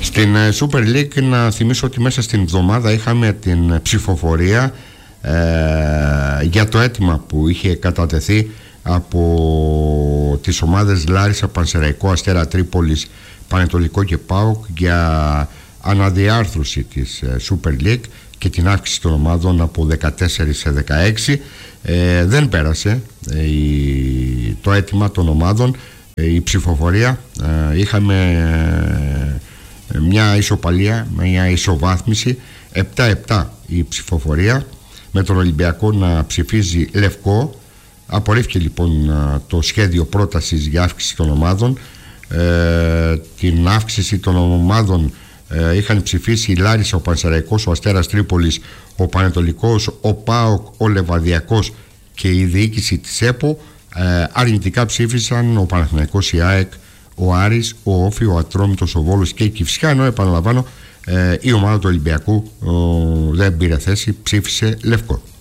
Στην Super League να θυμίσω ότι μέσα στην εβδομάδα είχαμε την ψηφοφορία για το αίτημα που είχε κατατεθεί από τις ομάδες Λάρισα, Πανσεραϊκό, Αστέρα Τρίπολης, Πανετολικό και ΠΑΟΚ για αναδιάρθρωση της Super League και την αύξηση των ομάδων από 14 σε 16. Δεν πέρασε το αίτημα των ομάδων, η ψηφοφορία. Είχαμε μια ισοπαλία, μια ισοβάθμιση, 7-7 η ψηφοφορία, με τον Ολυμπιακό να ψηφίζει λευκό. Απορρίφθηκε λοιπόν το σχέδιο πρότασης για αύξηση των ομάδων. Την αύξηση των ομάδων είχαν ψηφίσει η Λάρισα, ο Πανσεραϊκός, ο Αστέρας Τρίπολης, ο Πανετολικός, ο ΠΑΟΚ, ο Λεβαδιακός και η διοίκηση της ΕΠΟ. Αρνητικά ψήφισαν ο Παναθηναϊκός, η ΑΕΚ, ο Άρης, ο Όφι, ο Ατρόμητος, ο Βόλος και η Κηφισιά, ενώ επαναλαμβάνω η ομάδα του Ολυμπιακού δεν πήρε θέση, ψήφισε λευκό.